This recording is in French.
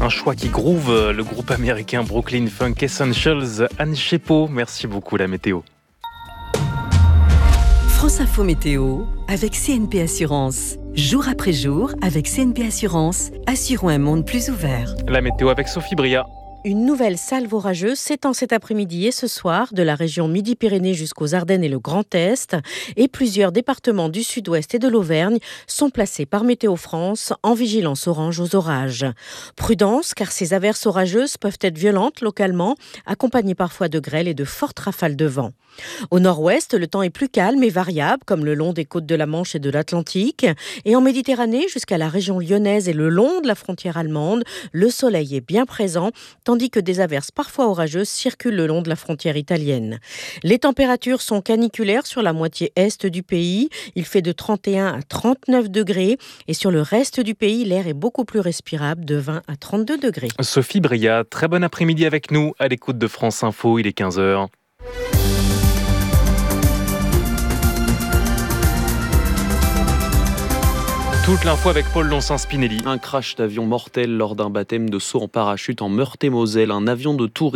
Un choix qui groove le groupe américain Brooklyn Funk Essentials. Anne Chepeau, merci beaucoup la météo. France Info Météo avec CNP Assurance. Jour après jour, avec CNP Assurance, assurons un monde plus ouvert. La météo avec Sophie Bria. Une nouvelle salve orageuse s'étend cet après-midi et ce soir de la région Midi-Pyrénées jusqu'aux Ardennes et le Grand Est. Et plusieurs départements du Sud-Ouest et de l'Auvergne sont placés par Météo France en vigilance orange aux orages. Prudence, car ces averses orageuses peuvent être violentes localement, accompagnées parfois de grêle et de fortes rafales de vent. Au nord-ouest, le temps est plus calme et variable, comme le long des côtes de la Manche et de l'Atlantique. Et en Méditerranée, jusqu'à la région lyonnaise et le long de la frontière allemande, le soleil est bien présent, tandis que des averses parfois orageuses circulent le long de la frontière italienne. Les températures sont caniculaires sur la moitié est du pays. Il fait de 31 à 39 degrés. Et sur le reste du pays, l'air est beaucoup plus respirable, de 20 à 32 degrés. Sophie Bria, très bon après-midi avec nous, à l'écoute de France Info, il est 15h. Toute l'info avec Paul Lonsin-Spinelli. Un crash d'avion mortel lors d'un baptême de saut en parachute en Meurthe-et-Moselle. Un avion de tourisme